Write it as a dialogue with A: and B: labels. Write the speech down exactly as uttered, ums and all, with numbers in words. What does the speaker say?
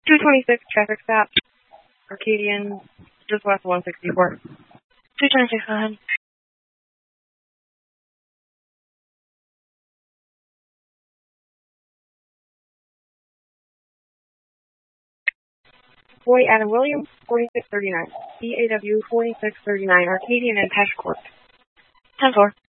A: two twenty-six, traffic stop. Arcadian, just west of one sixty-four. two twenty-six, go ahead. Boy Adam Williams, forty-six thirty-nine. B A W forty-six thirty-nine, Arcadian and Pesh Court. ten four.